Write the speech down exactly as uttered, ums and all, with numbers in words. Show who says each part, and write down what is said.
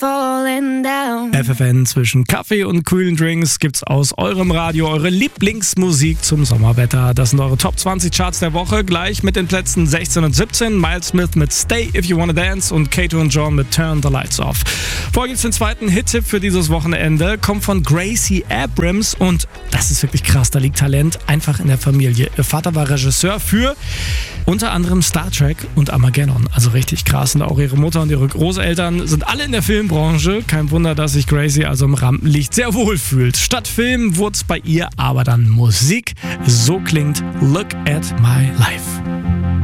Speaker 1: falling down.
Speaker 2: F F N, zwischen Kaffee und kühlen Drinks gibt's aus eurem Radio eure Lieblingsmusik zum Sommerwetter. Das sind eure Top zwanzig Charts der Woche, gleich mit den Plätzen sechzehn und siebzehn. Miles Smith mit Stay If You Wanna Dance und Kato und John mit Turn the Lights Off. Vorher gibt's den zweiten Hit-Tipp für dieses Wochenende, kommt von Gracie Abrams und das ist wirklich krass, da liegt Talent einfach in der Familie. Ihr Vater war Regisseur für unter anderem Star Trek und Armageddon, also richtig krass. Und auch ihre Mutter und ihre Großeltern sind alle in der Filmbranche. Kein Wunder, dass sich Gracie also im Rampenlicht sehr wohl fühlt. Statt Film wurde es bei ihr aber dann Musik. So klingt Look at My Life.